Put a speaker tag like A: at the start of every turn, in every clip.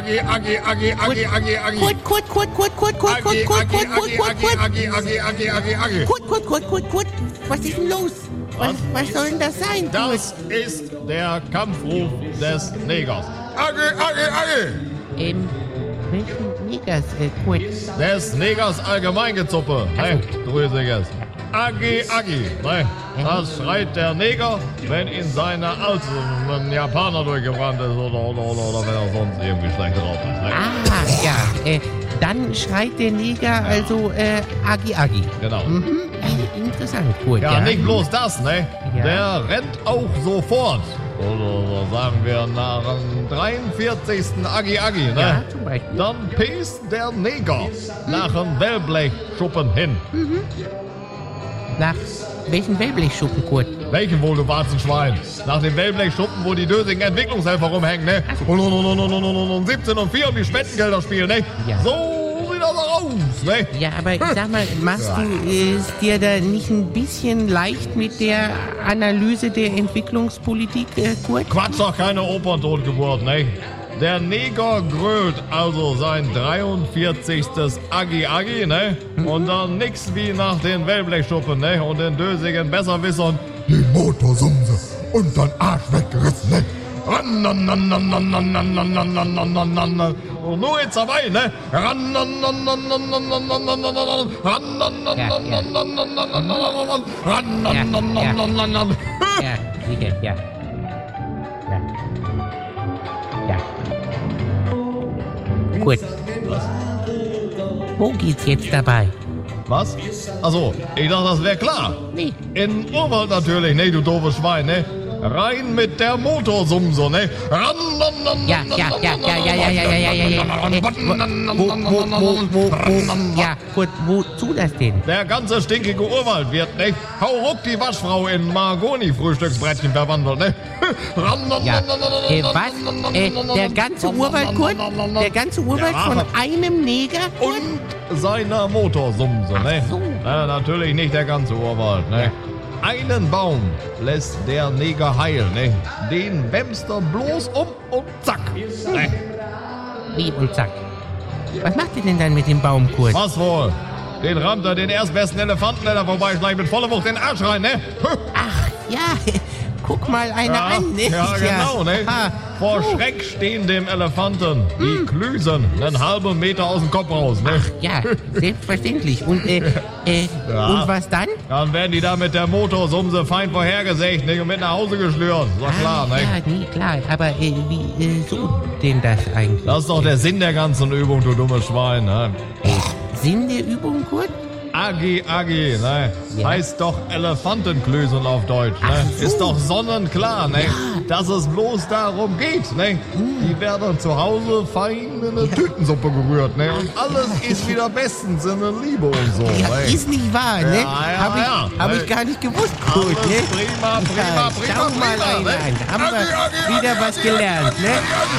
A: Agi, Agi, Agi, Agi, Agi, Agi.
B: Kurt. Kurt. Was ist denn los? Was soll denn das sein, Kurt?
A: Das ist der Kampfruf des Negers. Agi.
B: Welchen Negers, Kurt?
A: Des Negers Allgemeingezuppe. Hey, Drüsiges. Agi. Nein, das schreit der Neger, wenn ihn seine Alte, ein Japaner durchgebrannt ist oder wenn er sonst irgendwie schlecht drauf ist. Ne?
B: Dann schreit der Neger also Agi.
A: Genau.
B: Interessant, Kurt.
A: Ja, nicht bloß das, ne?
B: Ja.
A: Der rennt auch sofort. Oder sagen wir nach dem 43. Agi, ne?
B: Ja, zum Beispiel.
A: Dann pest der Neger nach dem Wellblechschuppen hin.
B: Nach welchen Wellblechschuppen, Kurt?
A: Welchen wohl, du Warzenschwein? Nach dem Wellblechschuppen, wo die dösigen Entwicklungshelfer rumhängen, ne? Und 17 und 4 um die Spendengelder spielen, ne?
B: Ja.
A: So sieht das auch aus, ne?
B: Ja, aber sag mal, machst du es dir da nicht ein bisschen leicht mit der Analyse der Entwicklungspolitik, Kurt?
A: Quatsch, doch keine Operntotgeburt, ne? Der Neger grölt also sein 43. Agi, ne? Und dann nix wie nach den Wellblechschuppen, ne? Und den dösigen Besserwissern die Motorsumse und dann Arsch weggerissen, ne? Und nur jetzt dabei, ne?
B: Ja, sicher, ja. Gut. Wo geht's jetzt dabei?
A: Was? Achso, ich dachte, das wäre klar.
B: Nee.
A: In Urwald natürlich, ne, du doofes Schwein, ne? Rein mit der Motorsumse, ne?
B: Ja. Ja, gut, wozu das denn?
A: Der ganze stinkige Urwald wird, ne? Hauruck die Waschfrau in Mahagoni-Frühstücksbrettchen verwandelt, ne?
B: Ja, was? Der ganze Urwald, Kurt? Der ganze Urwald
A: Ja.
B: von einem Neger?
A: Und seiner Motorsumse, ne?
B: Ach so.
A: Na, natürlich nicht der ganze Urwald, ne? Einen Baum lässt der Neger heilen, ne? Den wämst er bloß um und zack. Ne?
B: Wie und zack. Was macht ihr denn dann mit dem Baum, Kurt?
A: Was wohl? Den rammt er den erstbesten Elefanten, der da vorbeischleicht, mit voller Wucht den Arsch rein, ne?
B: Ach, ja, guck mal einer an, ne?
A: Ja, genau, ne?
B: Aha.
A: Vor Schreck stehen dem Elefanten die Klüsen einen halben Meter aus dem Kopf raus, ne?
B: Ja, selbstverständlich. Und was dann?
A: Dann werden die da mit der Motorsumse fein vorhergesägt, ne? Und mit nach Hause geschlürt. Ist doch klar, ne?
B: Ja, nee, klar. Aber wieso denn das eigentlich?
A: Das ist doch der Sinn der ganzen Übung, du dummes Schwein, ne?
B: Sinn der Übung, Kurt?
A: Agi, ne?
B: Ja.
A: Heißt doch Elefantenklößen auf Deutsch, ne?
B: Ach so.
A: Ist doch sonnenklar, ne? Dass es bloß darum geht, ne? Die werden zu Hause fein in eine Tütensuppe gerührt, ne? Und alles ist wieder bestens in der Liebe und so,
B: Ja,
A: ne?
B: ist nicht wahr, ne?
A: Ja.
B: Hab ich gar nicht gewusst, Kurt,
A: Alles
B: ne?
A: prima,
B: Schau mal einer
A: ne?
B: an. Haben wir wieder was gelernt, ne?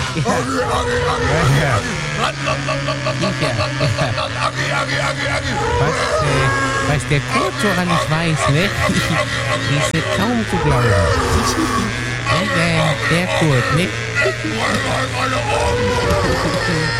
B: Was der Kurt so an nicht weiß, ne? Ist kaum zu glauben. Der Kurt, ne?